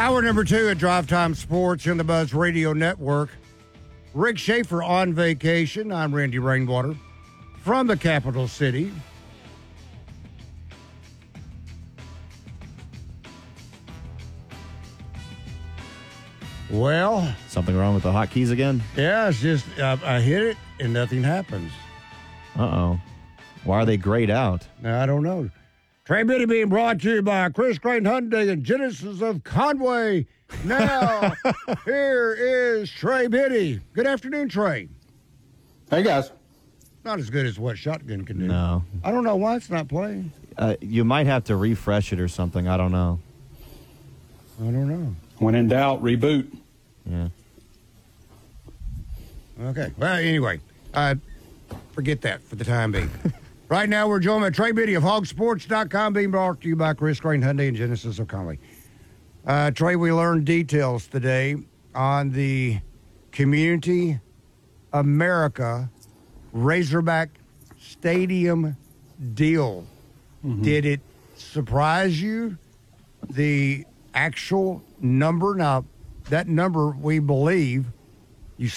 Hour number 2 at Drive Time Sports in the Buzz Radio Network. Rick Schaefer on vacation. I'm Randy Rainwater from the capital city. Well, something wrong with the hotkeys again? Yeah, it's just I hit it and nothing happens. Uh-oh. Why are they grayed out? I don't know. Trey Biddy being brought to you by Chris Crane Hyundai and Genesis of Conway. Now, here is Trey Biddy. Good afternoon, Trey. Hey, guys. Not as good as what Shotgun can do. No. I don't know why it's not playing. You might have to refresh it or something. I don't know. I don't know. When in doubt, reboot. Yeah. Okay. Well, anyway, forget that for the time being. Right now, we're joined by Trey Biddy of hogsports.com, being brought to you by Chris Crane Hyundai and Genesis of Conway. Trey, we learned details today on the Community America Razorback Stadium deal. Mm-hmm. Did it surprise you, the actual number? Now, that number, we believe,